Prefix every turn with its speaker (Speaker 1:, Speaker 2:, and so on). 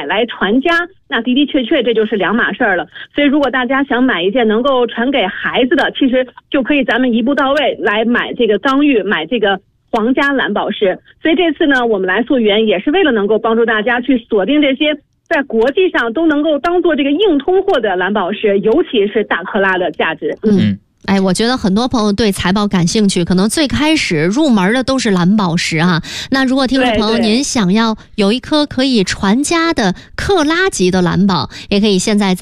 Speaker 1: 买来传家，那的的确确这就是两码事儿了。所以如果大家想买一件能够传给孩子的，其实就可以咱们一步到位来买这个刚玉，买这个皇家蓝宝石。所以这次呢，我们来溯源也是为了能够帮助大家去锁定这些在国际上都能够当做这个硬通货的蓝宝石，尤其是大克拉的价值。
Speaker 2: 哎，我觉得很多朋友对财宝感兴趣，可能最开始入门的都是蓝宝石啊。那如果听众朋友您想要有一颗可以传家的克拉级的蓝宝，也可以现在在